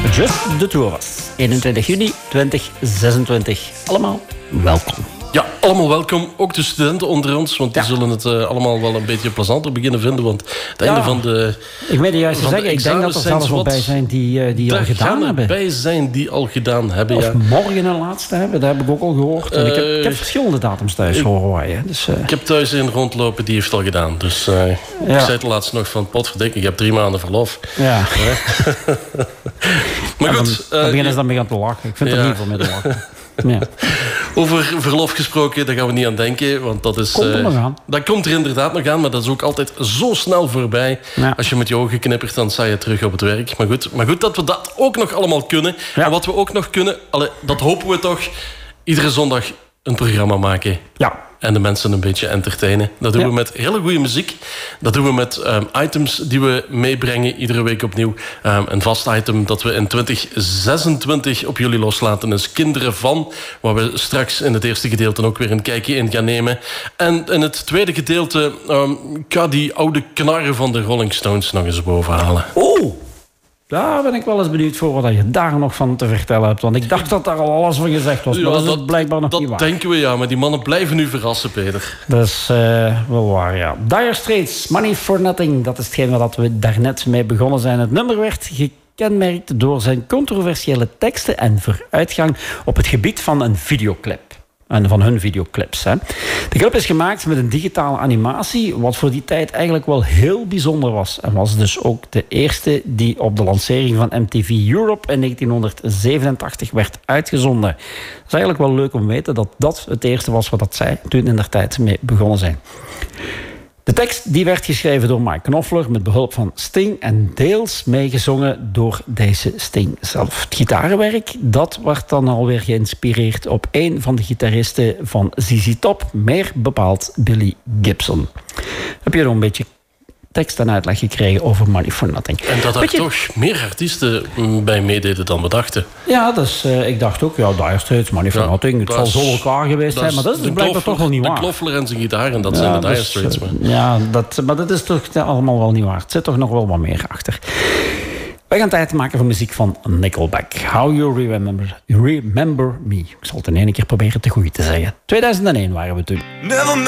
Just the Two of Us. 21 juni 2026. Allemaal welkom. Ja, allemaal welkom. Ook de studenten onder ons, want die zullen het allemaal wel een beetje plezanter beginnen vinden. Want het einde van de... Ik weet het juist te zeggen, ik denk dat er zelfs wel bij zijn die al gedaan hebben. Bij zijn die al gedaan hebben, of morgen een laatste hebben, dat heb ik ook al gehoord. En ik heb verschillende datums thuis horen waaien. Dus, ik heb thuis een rondlopen, die heeft al gedaan. Dus ik zei het laatst nog van, potverdikke, ik heb 3 maanden verlof. Ja. Maar goed. Daar beginnen ze dan mee aan te lachen. Ik vind het niet voor mee te lachen. Ja. Over verlof gesproken, daar gaan we niet aan denken. Want dat is, komt er nog aan. Dat komt er inderdaad nog aan, maar dat is ook altijd zo snel voorbij. Ja. Als je met je ogen knippert, dan sta je terug op het werk. Maar goed dat we dat ook nog allemaal kunnen. Ja. En wat we ook nog kunnen, dat hopen we toch, iedere zondag een programma maken. Ja. En de mensen een beetje entertainen. Dat doen we met hele goede muziek. Dat doen we met items die we meebrengen iedere week opnieuw. Een vast item dat we in 2026 op jullie loslaten is Kinderen van. Waar we straks in het eerste gedeelte ook weer een kijkje in gaan nemen. En in het tweede gedeelte ga die oude knarren van de Rolling Stones nog eens bovenhalen. Oh! Daar ben ik wel eens benieuwd voor wat je daar nog van te vertellen hebt. Want ik dacht dat daar al alles van gezegd was. Maar dat is blijkbaar nog niet waar. Dat denken we, ja. Maar die mannen blijven nu verrassen, Peter. Dat is wel waar, ja. Dire Straits, Money for Nothing. Dat is hetgeen wat we daarnet mee begonnen zijn. Het nummer werd gekenmerkt door zijn controversiële teksten en vooruitgang op het gebied van een videoclip. En van hun videoclips. Hè. De clip is gemaakt met een digitale animatie, wat voor die tijd eigenlijk wel heel bijzonder was. En was dus ook de eerste die op de lancering van MTV Europe in 1987 werd uitgezonden. Het is eigenlijk wel leuk om te weten dat dat het eerste was wat zij toen in der tijd mee begonnen zijn. De tekst die werd geschreven door Mike Knopfler met behulp van Sting en deels meegezongen door deze Sting zelf. Het gitarenwerk dat werd dan alweer geïnspireerd op een van de gitaristen van ZZ Top, meer bepaald Billy Gibson. Heb je nog een beetje tekst en uitleg gekregen over Money for Nothing? En dat er toch meer artiesten bij meededen dan we dachten. Ja, dus ik dacht ook, Dire Straits, Money for Nothing. Het zal zo elkaar geweest zijn, maar dat is dus blijkbaar toch wel niet waar. De Kloffler en zijn gitaar, en dat zijn de Dire Straits. Maar dat is toch allemaal wel niet waar. Het zit toch nog wel wat meer achter. Wij gaan tijd maken voor muziek van Nickelback. How You Remember Me. Ik zal het in één keer proberen te goed te zeggen. 2001 waren we toen. Never